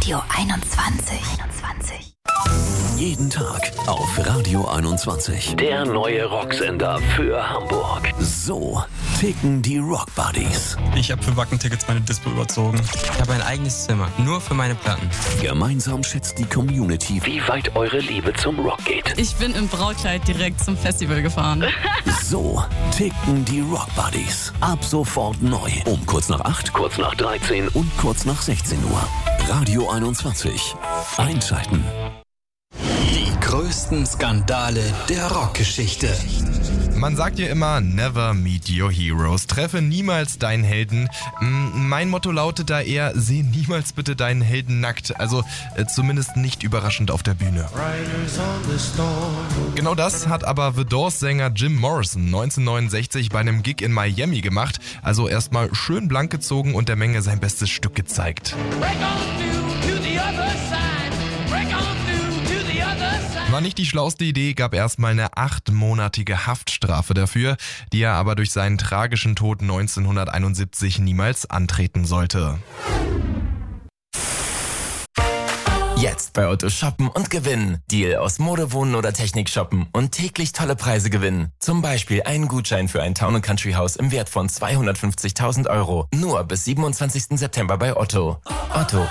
Radio 21. Jeden Tag auf Radio 21. Der neue Rocksender für Hamburg. So ticken die Rock Buddies. Ich habe für Wacken-Tickets meine Dispo überzogen. Ich habe ein eigenes Zimmer, nur für meine Platten. Gemeinsam schätzt die Community, wie weit eure Liebe zum Rock geht. Ich bin im Brautkleid direkt zum Festival gefahren. So ticken die Rock Buddies. Ab sofort neu. Um kurz nach 8, kurz nach 13 und kurz nach 16 Uhr. Radio 21. Einschalten. Die größten Skandale der Rockgeschichte. Man sagt ja immer, never meet your heroes. Treffe niemals deinen Helden. Mein Motto lautet da eher, seh niemals bitte deinen Helden nackt. Also zumindest nicht überraschend auf der Bühne. Genau das hat aber The Doors-Sänger Jim Morrison 1969 bei einem Gig in Miami gemacht. Also erstmal schön blank gezogen und der Menge sein bestes Stück gezeigt. War nicht die schlauste Idee, gab erstmal eine 8-monatige Haftstrafe dafür, die er aber durch seinen tragischen Tod 1971 niemals antreten sollte. Jetzt bei Otto shoppen und gewinnen. Deal aus Mode, Wohnen oder Technik shoppen und täglich tolle Preise gewinnen. Zum Beispiel einen Gutschein für ein Town & Country Haus im Wert von 250.000 Euro. Nur bis 27. September bei Otto. Otto,